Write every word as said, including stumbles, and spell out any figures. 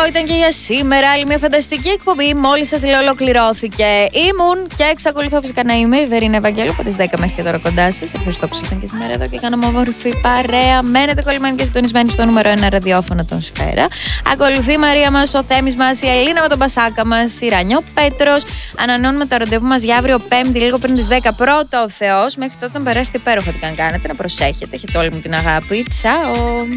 ήταν και για σήμερα. Άλλη μια φανταστική εκπομπή. Μόλις σας λέω ολοκληρώθηκε. Ήμουν και εξακολουθώ φυσικά να είμαι η Βερίνα Ευαγγέλου από τις δέκα μέχρι και τώρα κοντά σας. Ευχαριστώ που ήσασταν και σήμερα εδώ και κάναμε όμορφη παρέα. Μένετε κολλημένοι και συντονισμένοι στο νούμερο ένα ραδιόφωνο των Σφαίρα. Ακολουθεί η Μαρία μας, ο Θέμης μας, η Ελίνα με τον Πασάκα μας, η Ρανιό Πέτρος. Ανανώνουμε το ραντεβού μας για αύριο Πέμπτη, λίγο πριν τις δέκα. Πρώτο ο Θεός. Μέχρι τότε να περάσετε υπέροχα τι καν κάνετε. Να προσέχετε. Έχετε όλη μου την αγάπη. Τσάω.